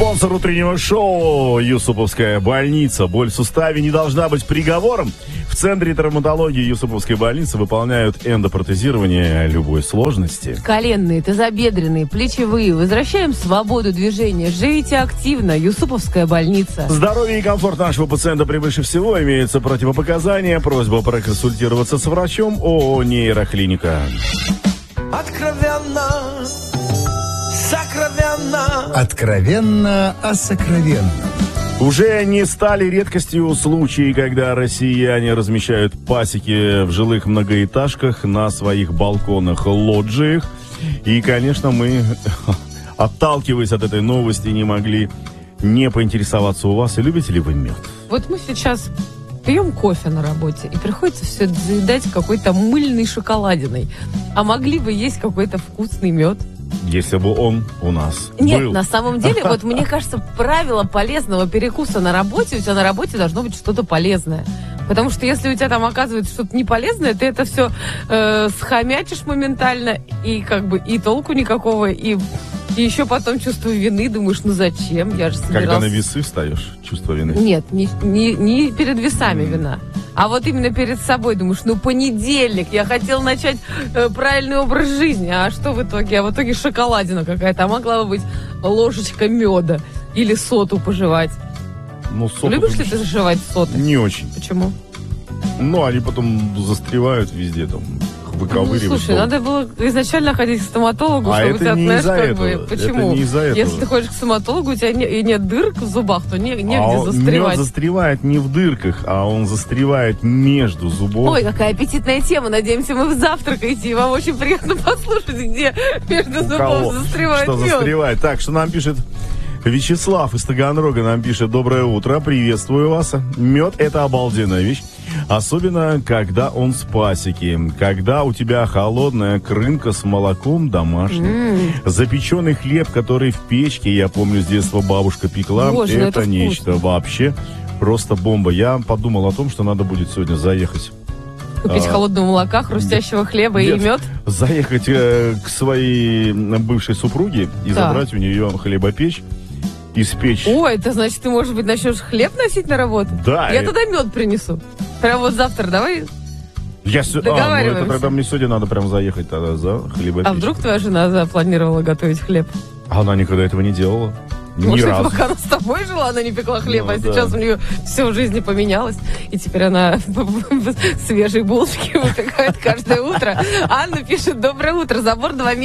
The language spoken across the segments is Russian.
Спонсор утреннего шоу Юсуповская больница. Боль в суставе не должна быть приговором. В Центре травматологии Юсуповской больницы выполняют эндопротезирование любой сложности. Коленные, тазобедренные, плечевые. Возвращаем свободу движения. Живите активно. Юсуповская больница. Здоровье и комфорт нашего пациента превыше всего. Имеются противопоказания. Просьба проконсультироваться с врачом. ООО «Нейроклиника». Откровенно, сокровенно. Откровенно о сокровенном. Уже не стали редкостью случаи, когда россияне размещают пасеки в жилых многоэтажках, на своих балконах, лоджиях. И, конечно, мы, отталкиваясь от этой новости, не могли не поинтересоваться у вас, и любите ли вы мед? Вот мы сейчас пьем кофе на работе, и приходится все это заедать какой-то мыльной шоколадиной. А могли бы есть какой-то вкусный мед? Если бы он у нас Нет, был. на самом деле, вот мне кажется, правило полезного перекуса на работе, у тебя на работе должно быть что-то полезное. Потому что если у тебя там оказывается что-то неполезное, ты это все схомячишь моментально, и как бы и толку никакого, и еще потом чувство вины, думаешь, ну зачем? Я же собирался... Когда на весы встаешь, чувство вины? Нет, не перед весами вина. А вот именно перед собой думаешь, ну понедельник, я хотел начать правильный образ жизни, а что в итоге? А в итоге шоколадина какая-то, а могла бы быть ложечка меда или соту пожевать. Ну, соту Любишь ли ты заживать соты? Не очень. Почему? Ну, они потом застревают везде, там, выковыривают. Ну, слушай, надо было изначально ходить к стоматологу, а чтобы это у тебя, не знаешь, из-за как этого. бы, почему? Это не из-за этого. Если ты ходишь к стоматологу, у тебя нет дырок в зубах, то негде мед застревать. застревает не в дырках, а он застревает между зубов. Ой, какая аппетитная тема. Надеемся, вы завтракаете, и вам очень приятно послушать, где между зубов застревает что мед. застревает. Так, что нам пишет Вячеслав из Таганрога, нам пишет: доброе утро, приветствую вас. Мед — это обалденная вещь. Особенно, когда он с пасеки. Когда у тебя холодная крынка с молоком домашним. Запеченный хлеб, который в печке, я помню, с детства бабушка пекла. Боже, это нечто вообще. Просто бомба. Я подумал о том, что надо будет сегодня заехать. Купить холодного молока, хрустящего хлеба и мед. Заехать к своей бывшей супруге и забрать у нее хлебопечь. Испечь. Ой, это значит, ты, может быть, начнешь хлеб носить на работу? Да. Я туда мед принесу. Прям вот завтра давай договариваемся. Это тогда мне сегодня надо прям заехать тогда за хлебопечь. А вдруг твоя жена запланировала готовить хлеб? Она никогда этого не делала. Может, это пока она с тобой жила, она не пекла хлеба, а сейчас у нее все в жизни поменялось, и теперь она свежие булочки выпекает каждое утро. Анна пишет: доброе утро, забор 2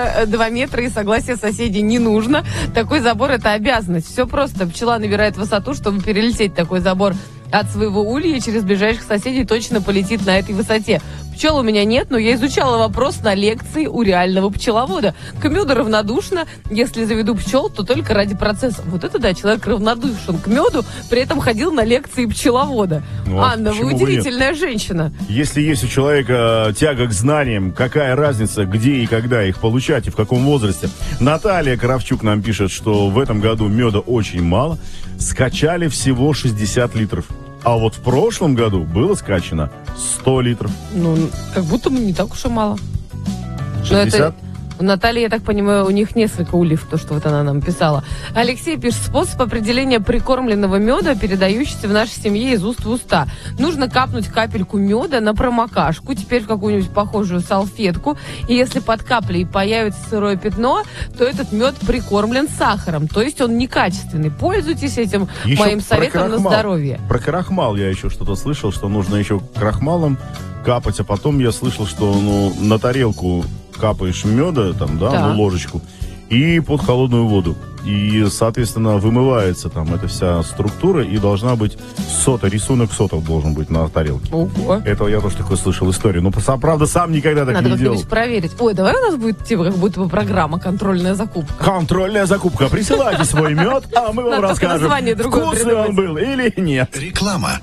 метра и согласия соседей не нужно. Такой забор — это обязанность. Все просто. Пчела набирает высоту, чтобы перелететь такой забор от своего улья, через ближайших соседей точно полетит на этой высоте. Пчел у меня нет, но я изучала вопрос на лекции у реального пчеловода. К меду равнодушна. Если заведу пчел, то только ради процесса. Вот это да, человек равнодушен к меду, при этом ходил на лекции пчеловода. Ну, Анна, вы удивительная женщина. Если есть у человека тяга к знаниям, какая разница, где и когда их получать и в каком возрасте? Наталья Кравчук нам пишет, что в этом году меда очень мало. Скачали всего 60 литров. А вот в прошлом году было скачано 100 литров. Ну, как будто бы не так уж и мало. 60? У Натальи, я так понимаю, у них несколько ульев, то, что вот она нам писала. Алексей пишет: способ определения прикормленного меда, передающийся в нашей семье из уст в уста. Нужно капнуть капельку меда на промокашку, теперь в какую-нибудь похожую салфетку, и если под каплей появится сырое пятно, то этот мед прикормлен сахаром, то есть он некачественный. Пользуйтесь этим еще моим советом на здоровье. Про крахмал я еще что-то слышал, что нужно еще крахмалом капать, а потом я слышал, что на тарелку капаешь меда, там, да, ложечку, и под холодную воду. И, соответственно, вымывается там эта вся структура, и должна быть сота, рисунок сотов должен быть на тарелке. Ого. Это я тоже такой слышал историю. Но, правда, сам никогда так Надо не делал. Надо как-нибудь проверить. Ой, давай у нас будет типа как будто бы программа «Контрольная закупка». Контрольная закупка. Присылайте свой мед, а мы вам расскажем, вкусный он был или нет. Реклама.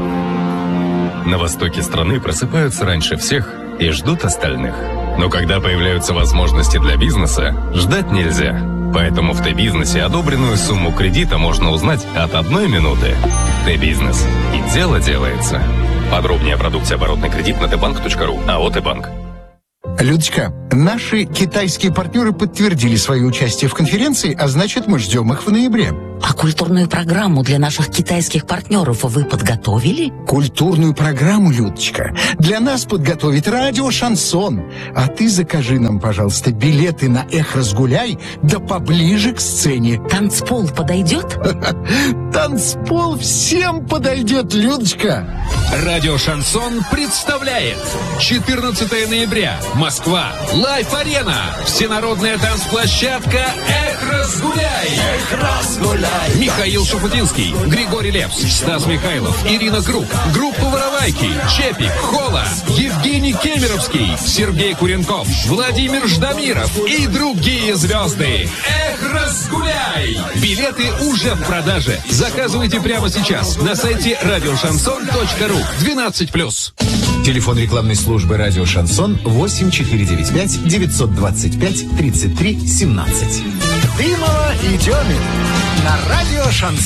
На востоке страны просыпаются раньше всех и ждут остальных. Но когда появляются возможности для бизнеса, ждать нельзя. Поэтому в Т-бизнесе одобренную сумму кредита можно узнать от 1 минуты. Т-бизнес. И дело делается. Подробнее о продукте оборотный кредит на tbank.ru. АО «Т-банк». Людочка, наши китайские партнеры подтвердили свое участие в конференции, а значит, мы ждем их в ноябре. А культурную программу для наших китайских партнеров вы подготовили? Культурную программу, Людочка, для нас подготовит радио «Шансон». А ты закажи нам, пожалуйста, билеты на «Эх, разгуляй», да поближе к сцене. Танцпол подойдет? Танцпол всем подойдет, Людочка. Радио «Шансон» представляет 14 ноября. Москва. Лайф-арена. Всенародная танцплощадка «Эх, разгуляй». Эх, разгуляй. Михаил Шуфутинский, Григорий Лепс, Стас Михайлов, Ирина Круг, группа «Воровайки», Чепик, Хола, Евгений Кемеровский, Сергей Куренков, Владимир Ждамиров и другие звезды. Эх, разгуляй! Билеты уже в продаже. Заказывайте прямо сейчас на сайте радиошансон.ру. 12+. Телефон рекламной службы «Радио Шансон» 8495 925 33 17. Дымова и Демин на радио «Шансон».